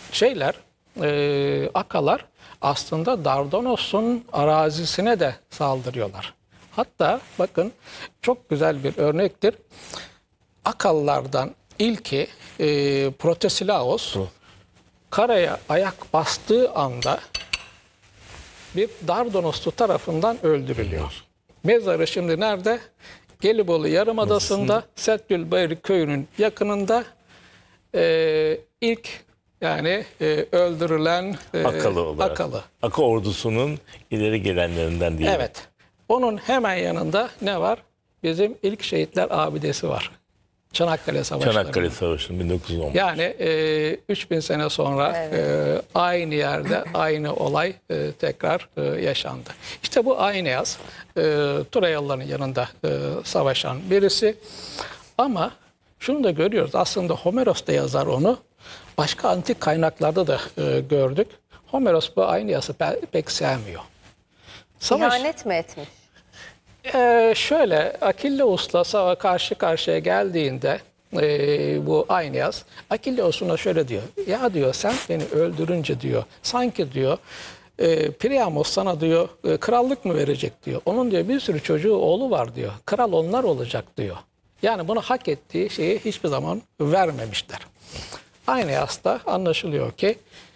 şeyler, Akalar aslında Dardanos'un arazisine de saldırıyorlar. Hatta bakın çok güzel bir örnektir. Akalılardan ilki Protesilaos karaya ayak bastığı anda bir Dardanoslu tarafından öldürülüyor. Mezarı şimdi nerede? Gelibolu Yarımadası'nda Seddülbeyri köyünün yakınında ilk yani öldürülen Akalı olarak. Akalı. Aka ordusunun ileri gelenlerinden diyelim. Evet. Onun hemen yanında ne var? Bizim ilk şehitler abidesi var. Çanakkale Savaşları. Çanakkale Savaşı 1910. Yani 3000 sene sonra aynı yerde aynı olay tekrar yaşandı. İşte bu Aeneas Troyalıların yanında savaşan birisi. Ama şunu da görüyoruz. Aslında Homeros da yazar onu. Başka antik kaynaklarda da gördük. Homeros bu Aeneas'ı pek sevmiyor. İhanet mi etmiş? Şöyle Akilleus'la karşı karşıya geldiğinde bu Aeneas Akilleus'una şöyle diyor. Ya diyor sen beni öldürünce diyor sanki diyor Priamos sana diyor krallık mı verecek diyor. Onun diyor bir sürü çocuğu oğlu var diyor. Kral onlar olacak diyor. Yani bunu hak ettiği şeyi hiçbir zaman vermemişler. Aeneas da anlaşılıyor ki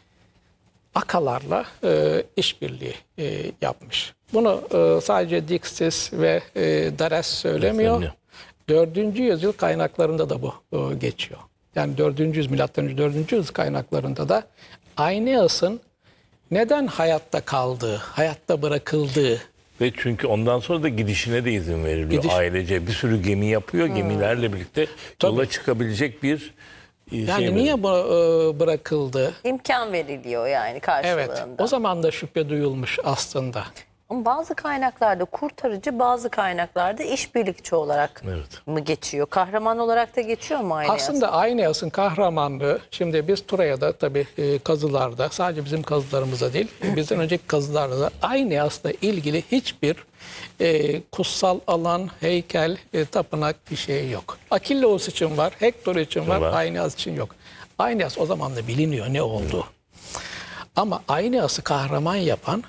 Akalarla işbirliği yapmış. Bunu sadece Dixis ve Dares söylemiyor. 4. yüzyıl kaynaklarında da bu geçiyor. Yani 4. yüzyıl, milattan önce 4. yüzyıl kaynaklarında da Aeneas'ın neden hayatta kaldığı, hayatta bırakıldığı. Ve çünkü ondan sonra da gidişine de izin veriliyor. Ailece bir sürü gemi yapıyor. Gemilerle birlikte yola çıkabilecek bir yani niye bırakıldı? İmkan veriliyor yani karşılığında. Evet, o zaman da şüphe duyulmuş aslında. Ama bazı kaynaklarda kurtarıcı, bazı kaynaklarda işbirlikçi olarak mı geçiyor? Kahraman olarak da geçiyor mu Aeneas? Aslında Aeneas'ın kahramanlığı, şimdi biz Troya'da tabii kazılarda, sadece bizim kazılarımızda değil, bizden önceki kazılarda da Aeneas'la ilgili hiçbir kutsal alan, heykel, tapınak bir şey yok. Akilleus için var, Hektor için var, Aeneas için yok. Aeneas o zaman da biliniyor ne oldu. Ama Aeneas'ı kahraman yapan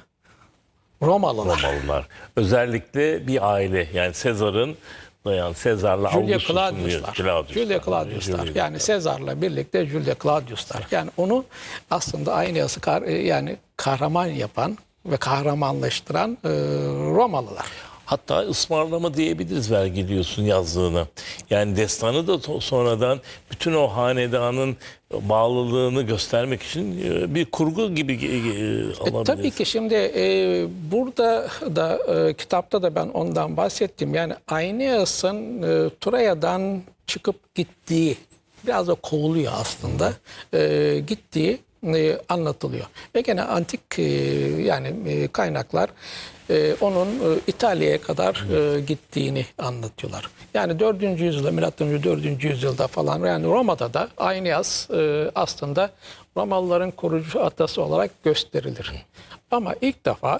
Romalılar. Özellikle bir aile yani Sezar'ın Sezar'la Julia Claudius'lar. Yani Sezar'la birlikte Julia Claudius'lar. Yani onu aslında Aeneas'ı yani kahraman yapan ve kahramanlaştıran Romalılar. Hatta ısmarlama diyebiliriz Vergilius'un yazdığına. Yani destanı da sonradan bütün o hanedanın bağlılığını göstermek için bir kurgu gibi alabiliriz. Tabii ki şimdi burada da kitapta da ben ondan bahsettim. Yani Aeneas'ın Troya'dan çıkıp gittiği, biraz da kovuluyor aslında, gittiği anlatılıyor. Ve gene antik yani kaynaklar onun İtalya'ya kadar gittiğini anlatıyorlar. Yani 4. yüzyılda, milattan önce 4. yüzyılda falan yani Roma'da da Aeneas aslında Romalıların kurucu atası olarak gösterilir. Ama ilk defa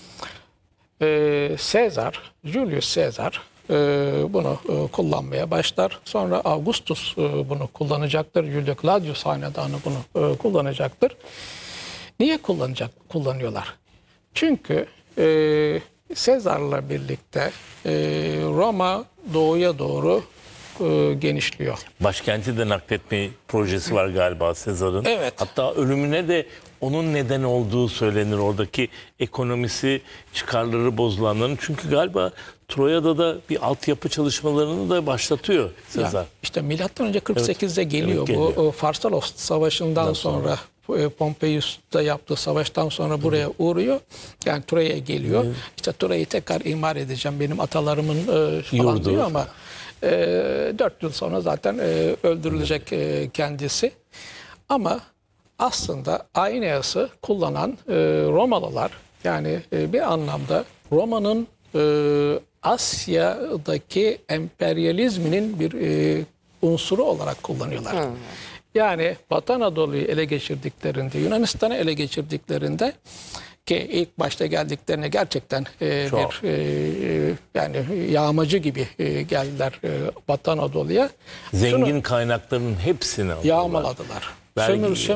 Julius Caesar bunu kullanmaya başlar. Sonra Augustus bunu kullanacaktır. Julia Claudius hanedanı bunu kullanacaktır. Niye kullanıyorlar? Çünkü Sezar'la birlikte Roma doğuya doğru genişliyor. Başkenti de nakletme projesi var galiba Sezar'ın. Evet. Hatta ölümüne de onun neden olduğu söylenir. Oradaki ekonomisi, çıkarları bozulanların. Çünkü galiba Troya'da da bir altyapı çalışmalarını da başlatıyor Sezar. Yani işte milattan önce 48'de geliyor. Bu Farsalos Savaşı'ndan sonra Pompeius'ta yaptığı savaştan sonra buraya uğruyor. Yani Troya'ya geliyor. İşte Troya'yı tekrar imar edeceğim. Benim atalarımın falan diyor ama 4 yıl sonra zaten öldürülecek kendisi. Ama aslında Aeneas'ı kullanan Romalılar yani bir anlamda Roma'nın Asya'daki emperyalizminin bir unsuru olarak kullanıyorlar. Yani Batı Anadolu'yu ele geçirdiklerinde, Yunanistan'ı ele geçirdiklerinde ki ilk başta geldiklerine gerçekten yani yağmacı gibi geldiler Batı Anadolu'ya. Zengin kaynakların hepsini aldılar. Yağmaladılar.